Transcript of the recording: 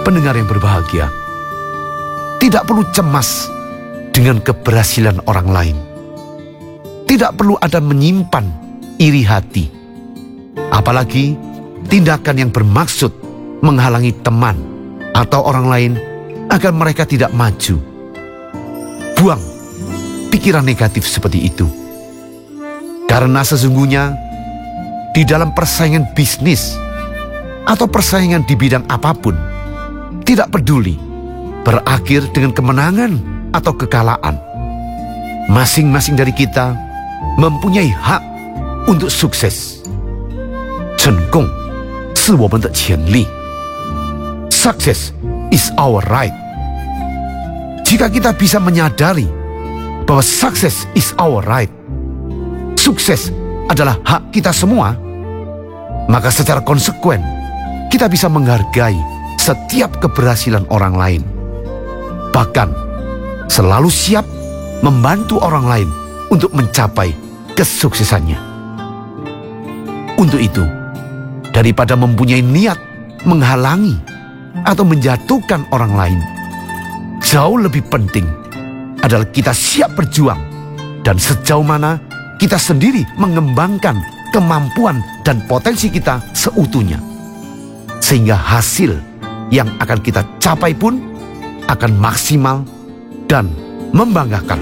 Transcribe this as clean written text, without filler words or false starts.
Pendengar yang berbahagia, tidak perlu cemas dengan keberhasilan orang lain. Tidak perlu ada menyimpan iri hati. Apalagi tindakan yang bermaksud menghalangi teman atau orang lain agar mereka tidak maju. Buang pikiran negatif seperti itu. Karena sesungguhnya di dalam persaingan bisnis atau persaingan di bidang apapun, tidak peduli berakhir dengan kemenangan atau kekalahan. Masing-masing dari kita mempunyai hak untuk sukses. 成功是我们的潜力。Success is our right. Jika kita bisa menyadari bahwa success is our right, sukses adalah hak kita semua, maka secara konsekuen kita bisa menghargai setiap keberhasilan orang lain. Bahkan selalu siap membantu orang lain untuk mencapai kesuksesannya. Untuk itu, daripada mempunyai niat menghalangi atau menjatuhkan orang lain, jauh lebih penting adalah kita siap berjuang dan sejauh mana kita sendiri mengembangkan kemampuan dan potensi kita seutuhnya. Sehingga hasil yang akan kita capai pun akan maksimal dan membanggakan.